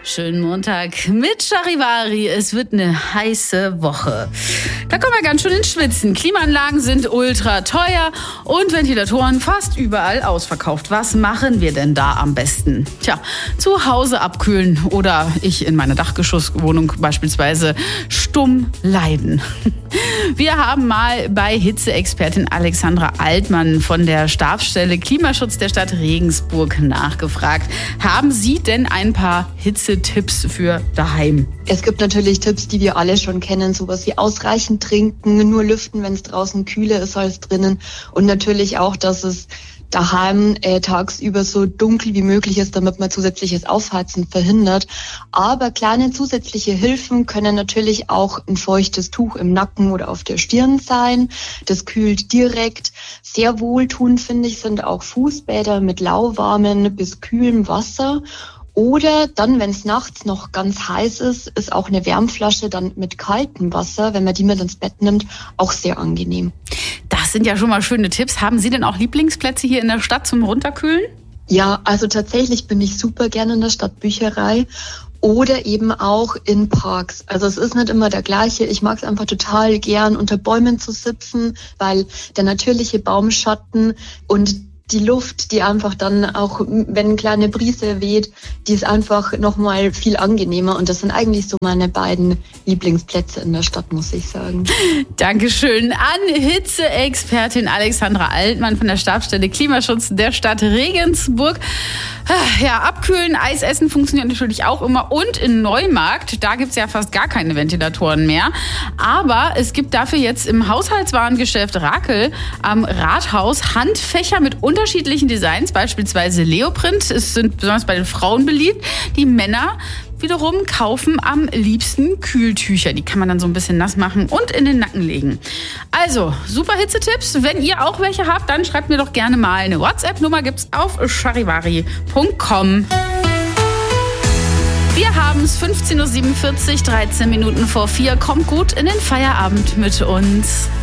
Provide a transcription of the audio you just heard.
Schönen Montag mit Charivari. Es wird eine heiße Woche. Da kommen wir ganz schön ins Schwitzen. Klimaanlagen sind ultra teuer und Ventilatoren fast überall ausverkauft. Was machen wir denn da am besten? Tja, zu Hause abkühlen oder ich in meiner Dachgeschosswohnung beispielsweise stumm leiden. Wir haben mal bei Hitzeexpertin Alexandra Altmann von der Stabsstelle Klimaschutz der Stadt Regensburg nachgefragt. Haben Sie denn ein paar Hitzetipps für daheim? Es gibt natürlich Tipps, die wir alle schon kennen, sowas wie ausreichend trinken, nur lüften, wenn es draußen kühler ist als drinnen und natürlich auch, dass es daheim tagsüber so dunkel wie möglich ist, damit man zusätzliches Aufheizen verhindert. Aber kleine zusätzliche Hilfen können natürlich auch ein feuchtes Tuch im Nacken oder auf der Stirn sein. Das kühlt direkt. Sehr wohltuend, finde ich, sind auch Fußbäder mit lauwarmem bis kühlem Wasser. Oder dann, wenn es nachts noch ganz heiß ist auch eine Wärmflasche dann mit kaltem Wasser, wenn man die mit ins Bett nimmt, auch sehr angenehm. Das sind ja schon mal schöne Tipps. Haben Sie denn auch Lieblingsplätze hier in der Stadt zum Runterkühlen? Ja, also tatsächlich bin ich super gerne in der Stadtbücherei oder eben auch in Parks. Also es ist nicht immer der gleiche. Ich mag es einfach total gern, unter Bäumen zu sitzen, weil der natürliche Baumschatten und die Luft, die einfach dann auch, wenn eine kleine Brise weht, die ist einfach nochmal viel angenehmer. Und das sind eigentlich so meine beiden Lieblingsplätze in der Stadt, muss ich sagen. Dankeschön an Hitzeexpertin Alexandra Altmann von der Stabsstelle Klimaschutz der Stadt Regensburg. Ja, abkühlen, Eis essen funktioniert natürlich auch immer. Und in Neumarkt, da gibt's ja fast gar keine Ventilatoren mehr. Aber es gibt dafür jetzt im Haushaltswarengeschäft Rakel am Rathaus Handfächer mit unterschiedlichen Designs, beispielsweise Leoprint. Es sind besonders bei den Frauen beliebt. Die Männer wiederum kaufen am liebsten Kühltücher. Die kann man dann so ein bisschen nass machen und in den Nacken legen. Also, super Hitzetipps. Wenn ihr auch welche habt, dann schreibt mir doch gerne mal eine WhatsApp-Nummer. Gibt's auf charivari.com. Wir haben es 15.47 Uhr, 13 Minuten vor 4. Kommt gut in den Feierabend mit uns.